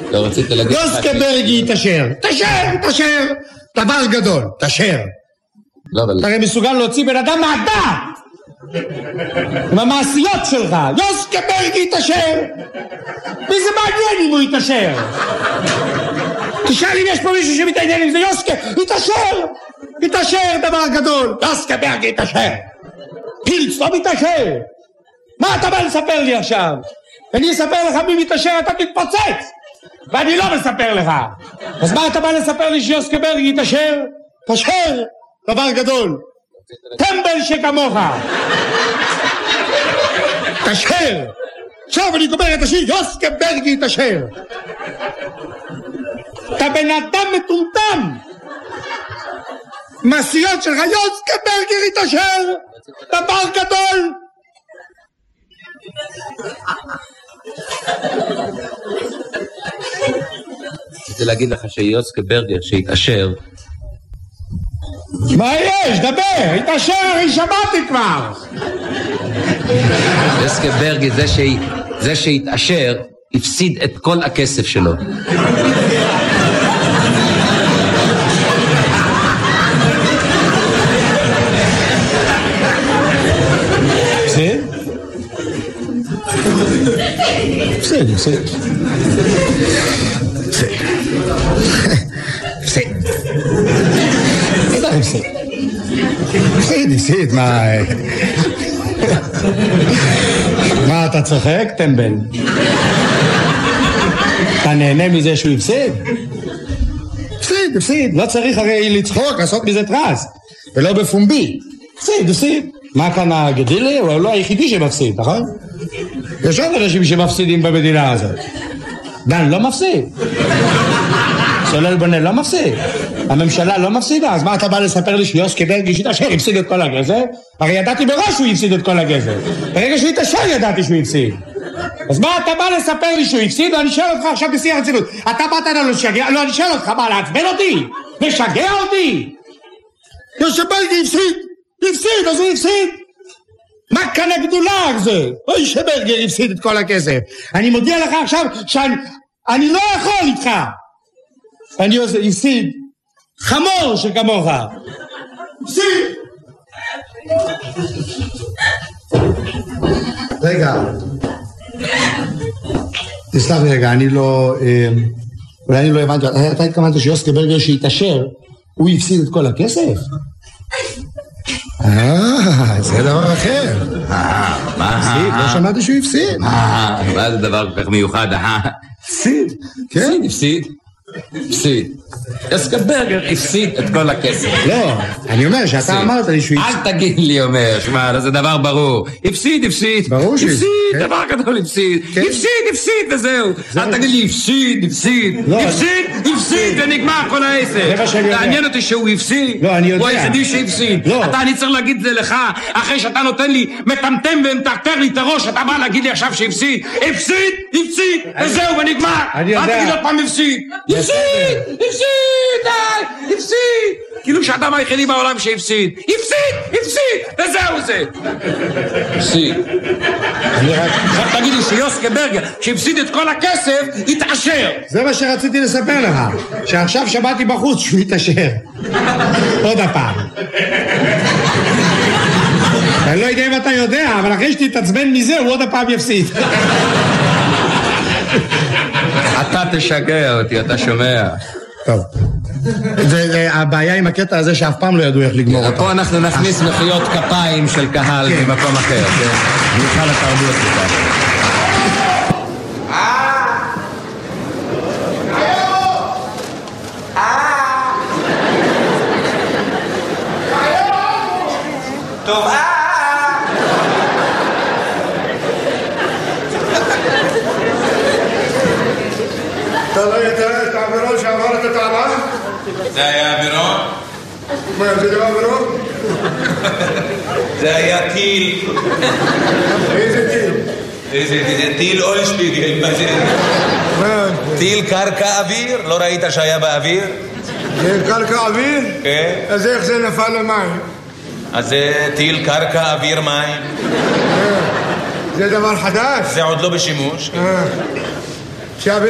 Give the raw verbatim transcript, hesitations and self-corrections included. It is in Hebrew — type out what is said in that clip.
לא רציתי להגיד... יוסקה ברגי תשר, תשר, תשר, דבר גדול, תשר. לא, אבל... אתה הרי מסוגל להוציא בן אדם מהדעת עם המעשיות שלך. יוסקה ברגי תשר, מי זה מעניין אם הוא יתשר? תשאל אם יש פה מישהו שמתעניין אם זה יוסקה, יתשר, יתשר דבר גדול. יוסקה ברגי יתשר, פילץ לא מתעשר. מה אתה בא לספר לי עכשיו? אני אספר לך מי מתעשר, אתה תתפוצץ, ואני לא מספר לך. אז מה אתה בא לספר לי שיוסקה ברגי יתעשר? תשר דבר גדול, טמבל שכמוך. תשר. עכשיו אני גומר את השיר, יוסקה ברגי תשר. אתה בן אדם מטומטם, מעשיות שלך. יוסקה ברגי תשר, דבר גדול. רציתי להגיד לך שיוסקה ברגר שהתעשר. מה יש? דבר, התעשר, אני שמעתי כבר. יוסקה ברגר זה, ש... זה שהתעשר הפסיד את כל הכסף שלו. הפסיד? הפסיד, הפסיד. הפסיד. הפסיד. הפסיד, הפסיד, מה... מה אתה צוחק, טמבל? אתה נהנה מזה שהוא הפסיד? הפסיד, הפסיד. לא צריך הרי לצחוק, לעשות מזה טרס. ולא בפומבי. הפסיד, הפסיד. מה כאן הגדילי? הוא לא היחידי שמפסיד, נכון? יש עוד אנשים שמפסידים במדינה הזאת. דן לא מפסיד. סולל בונה לא מפסיד. הממשלה לא מפסידה. אז מה אתה בא לספר לי שיוסקה ברגי שהתעשר הפסיד את כל הגזר? הרי ידעתי בראש שהוא הפסיד את כל הגזר. ברגע שהוא התעשר ידעתי שהוא הפסיד. אז מה אתה בא לספר לי שהוא הפסיד? אני שואל אותך עכשיו בשיא הרצינות. אתה באת לנו לשגע? לא, אני שואל אותך, מה, לעצבן אותי? משגע אותי? יוסקה ברגי הפסיד. הפסיד, אז הוא הפסיד. מה כאן הגדולה זה? אוי שברגר הפסיד את כל הכסף. אני מודיע לך עכשיו שאני אני לא יכול איתך. אני עושה, הפסיד חמור שכמוך. הפסיד. רגע, תסלח לי רגע, אני לא, אולי אני לא הבנתי, אתה התכוונת שיוסקה ברגר שהתעשר, הוא הפסיד את כל הכסף? אה, זה דבר אחר. אה, מה? הפסיד, לא שמעתי שהוא הפסיד. אה, מה זה דבר כל כך מיוחד? הפסיד. כן? הפסיד. הפסיד. יוסקה ברגר הפסיד את כל הכסף. לא, אני אומר שאתה אמרת לי שהוא הפסיד. אל תגיד לי, אומר, שמע, זה דבר ברור. הפסיד, הפסיד. ברור שהפסיד. הפסיד, דבר גדול, הפסיד. הפסיד, הפסיד, וזהו. אל תגיד לי, הפסיד, הפסיד. הפסיד, הפסיד, ונגמר כל העסק. מעניין אותי שהוא הפסיד. לא, אני יודע. הוא היחידי שהפסיד. אתה, אני צריך להגיד את זה לך, אחרי שאתה נותן לי, מטמטם ומטרטר לי את הראש, אתה בא להגיד לי עכשיו שהפסיד. הפסיד, הפסיד, וזהו, ונגמר. אל תגיד עוד פעם הפסיד. הפסיד, הפסיד, די, הפסיד. כאילו שאדם היחידי בעולם שהפסיד. הפסיד, הפסיד, וזהו זה. הפסיד. עכשיו תגיד לי שיוסקה ברגר, שהפסיד את כל הכסף, התעשר. זה מה שרציתי לספר לך, שעכשיו שמעתי בחוץ שהוא התעשר. עוד הפעם. אני לא יודע אם אתה יודע, אבל אחרי שתתעצבן מזה, הוא עוד הפעם יפסיד. אתה תשגע אותי, אתה שומע. טוב. זה הבעיה עם הקטע הזה שאף פעם לא ידעו איך לגמור אותה. פה אנחנו נכניס מחיאות כפיים של קהל במקום אחר. נוכל התרבות לכך. טוב, אה! אתה לא יודע את האווירון שעבר את הטעמה? זה היה אווירון? מה, זה לא אווירון? זה היה טיל. איזה טיל? איזה טיל? טיל אולשפיגל. מה זה? טיל קרקע אוויר? לא ראית שהיה באוויר? טיל קרקע אוויר? כן. אז איך זה נפל למים? אז זה טיל קרקע אוויר מים. זה דבר חדש? זה עוד לא בשימוש.